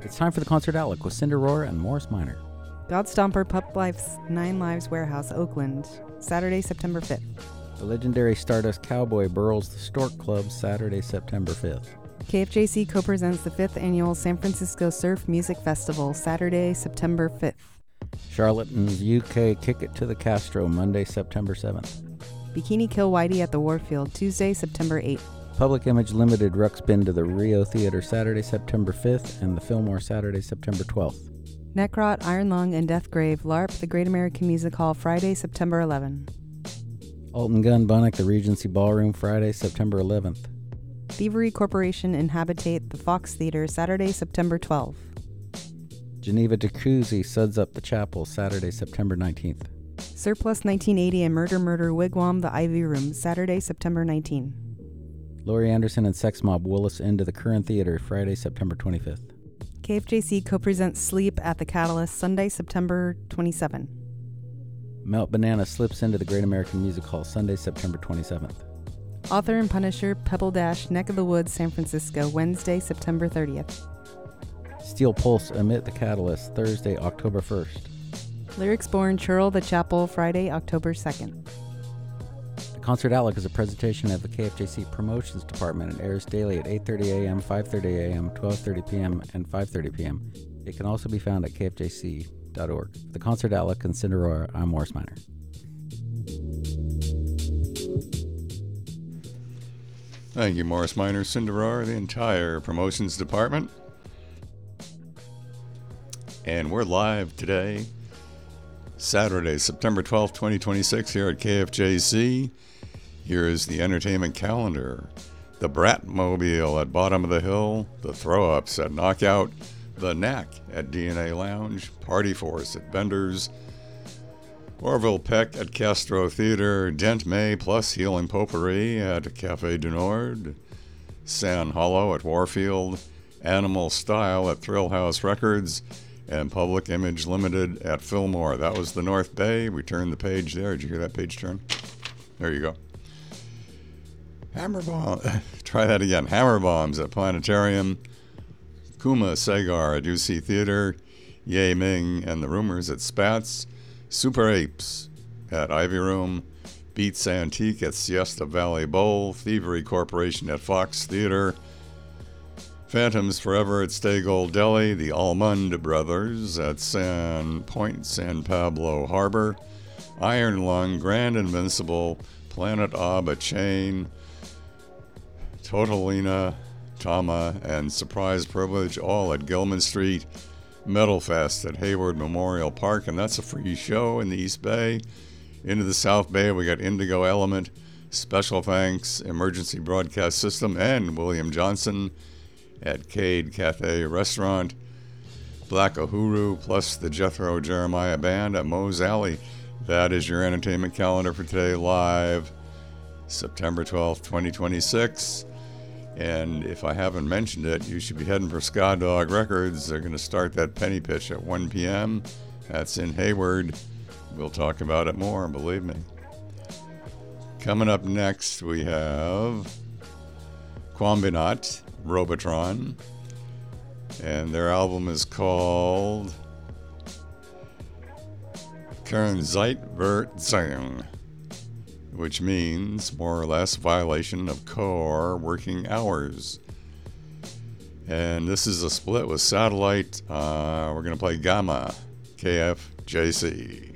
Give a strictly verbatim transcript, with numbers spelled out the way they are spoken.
It's time for the Concert Outlook with Cinder Roar and Morris Minor. Godstomper Pup Life's Nine Lives Warehouse, Oakland, Saturday, September fifth. The legendary Stardust Cowboy Burls the Stork Club, Saturday, September fifth. K F J C co-presents the fifth Annual San Francisco Surf Music Festival, Saturday, September fifth. Charlatans U K Kick It to the Castro, Monday, September seventh. Bikini Kill Whitey at the Warfield, Tuesday, September eighth. Public Image Limited Ruxpin to the Rio Theater, Saturday, September fifth, and the Fillmore, Saturday, September twelfth. Necrot, Iron Lung, and Death Grave, LARP, the Great American Music Hall, Friday, September eleventh. Alton Gun Bunnock, the Regency Ballroom, Friday, September eleventh. Thievery Corporation and Habitate, the Fox Theater, Saturday, September twelfth. Geneva Jacuzzi, Suds Up the Chapel, Saturday, September nineteenth. Surplus nineteen eighty and Murder Murder Wigwam, the Ivy Room, Saturday, September nineteenth. Laurie Anderson and Sex Mob Willis into the Current Theater, Friday, September twenty-fifth. K F J C co-presents Sleep at the Catalyst, Sunday, September twenty-seventh. Melt Banana slips into the Great American Music Hall, Sunday, September twenty-seventh. Author and Punisher, Pebble Dash, Neck of the Woods, San Francisco, Wednesday, September thirtieth. Steel Pulse Emit the Catalyst, Thursday, October first. Lyrics Born, Churl the Chapel, Friday, October second. The Concert Outlook is a presentation of the K F J C Promotions Department and airs daily at eight thirty a.m., five thirty a.m., twelve thirty p.m., and five thirty p.m. It can also be found at k f j c dot org. The Concert Outlook and Cinder Roar, I'm Morris Minor. Thank you, Morris Minor, Cinder Roar, the entire Promotions Department. And we're live today, Saturday, September twelfth, twenty twenty-six, here at K F J C. Here is the entertainment calendar. The Bratmobile at Bottom of the Hill, the Throw-Ups at Knockout, the Knack at D N A Lounge, Party Force at Bender's, Orville Peck at Castro Theater, Dent May plus Healing Potpourri at Café du Nord, San Hollow at Warfield, Animal Style at Thrill House Records, and Public Image Limited at Fillmore. That was the North Bay. We turned the page there. Did you hear that page turn? There you go. Hammer Bomb. Try that again. Hammer Bombs at Planetarium, Kuma Segar at U C Theater, Ye Ming and the Rumors at Spats, Super Apes at Ivy Room, Beats Antique at Siesta Valley Bowl, Thievery Corporation at Fox Theater, Phantoms Forever at Stay Gold Deli, the Almond Brothers at San Point San Pablo Harbor, Iron Lung, Grand Invincible, Planet Ob at Chain, Totalina, Tama, and Surprise Privilege, all at Gilman Street. Metal Fest at Hayward Memorial Park, and that's a free show in the East Bay. Into the South Bay, we got Indigo Element, Special Thanks, Emergency Broadcast System, and William Johnson at Cade Cafe Restaurant. Black Uhuru plus the Jethro Jeremiah Band at Moe's Alley. That is your entertainment calendar for today, live September twelfth, twenty twenty-six. And if I haven't mentioned it, you should be heading for Ska Dog Records. They're going to start that penny pitch at one p.m. That's in Hayward. We'll talk about it more, believe me. Coming up next, we have Quambinat, Robotron. And their album is called Kernzeitverziehung, which means, more or less, violation of core working hours. And this is a split with Satellite. Uh, we're going to play Gamma, K F J C.